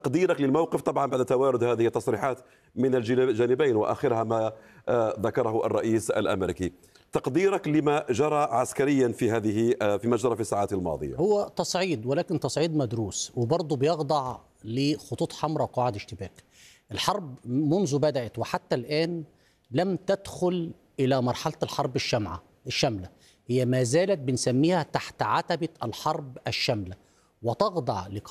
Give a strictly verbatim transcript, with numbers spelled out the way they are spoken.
تقديرك للموقف طبعا بعد توارد هذه التصريحات من الجانبين وآخرها ما آه، ذكره الرئيس الأمريكي، تقديرك لما جرى عسكريا في هذه آه، فيما جرى في الساعات الماضية؟ هو تصعيد، ولكن تصعيد مدروس، وبرضه بيخضع لخطوط حمراء وقواعد اشتباك. الحرب منذ بدأت وحتى الآن لم تدخل إلى مرحلة الحرب الشامعة الشاملة، هي ما زالت بنسميها تحت عتبة الحرب الشاملة، وتخضع